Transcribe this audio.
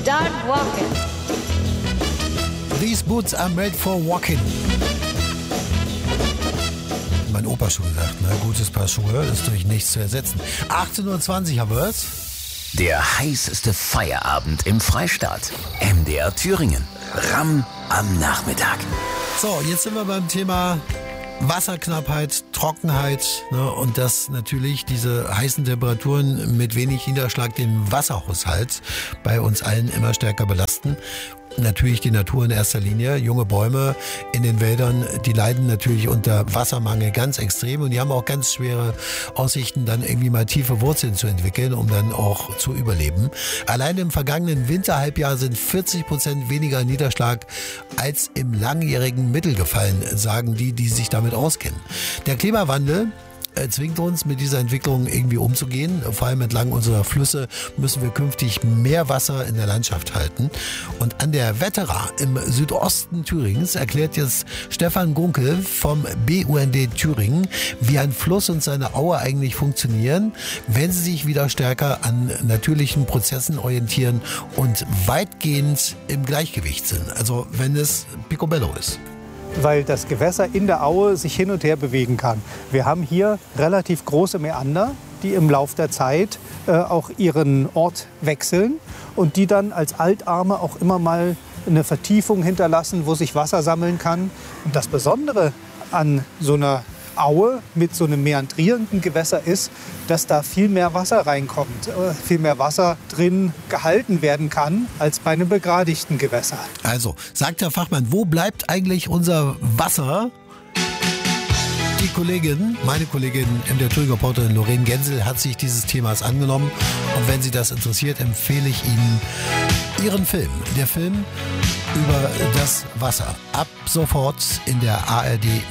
Start walking. These boots are made for walking. Mein Opa schon gesagt, ne? Gutes Paar Schuhe ist durch nichts zu ersetzen. 18:20 Uhr haben wir es. Der heißeste Feierabend im Freistaat. MDR Thüringen. Ramm am Nachmittag. So, jetzt sind wir beim Thema Wasserknappheit, Trockenheit, ne, und dass natürlich diese heißen Temperaturen mit wenig Niederschlag den Wasserhaushalt bei uns allen immer stärker belasten. Natürlich die Natur in erster Linie. Junge Bäume in den Wäldern, die leiden natürlich unter Wassermangel ganz extrem und die haben auch ganz schwere Aussichten, dann irgendwie mal tiefe Wurzeln zu entwickeln, um dann auch zu überleben. Allein im vergangenen Winterhalbjahr sind 40% weniger Niederschlag als im langjährigen Mittel gefallen, sagen die sich damit auskennen. Der Klimawandel zwingt uns, mit dieser Entwicklung irgendwie umzugehen. Vor allem entlang unserer Flüsse müssen wir künftig mehr Wasser in der Landschaft halten. Und an der Wettera im Südosten Thüringens erklärt jetzt Stefan Gunkel vom BUND Thüringen, wie ein Fluss und seine Aue eigentlich funktionieren, wenn sie sich wieder stärker an natürlichen Prozessen orientieren und weitgehend im Gleichgewicht sind. Also wenn es picobello ist. Weil das Gewässer in der Aue sich hin und her bewegen kann. Wir haben hier relativ große Mäander, die im Lauf der Zeit auch ihren Ort wechseln und die dann als Altarme auch immer mal eine Vertiefung hinterlassen, wo sich Wasser sammeln kann. Und das Besondere an so einer Aue mit so einem meandrierenden Gewässer ist, dass da viel mehr Wasser reinkommt, viel mehr Wasser drin gehalten werden kann als bei einem begradigten Gewässer. Also, sagt der Fachmann, wo bleibt eigentlich unser Wasser? Die Kollegin, meine Kollegin der Thüringer Reporterin Lorraine Gensel hat sich dieses Themas angenommen. Und wenn Sie das interessiert, empfehle ich Ihnen ihren Film. Der Film über das Wasser. Ab sofort in der ARD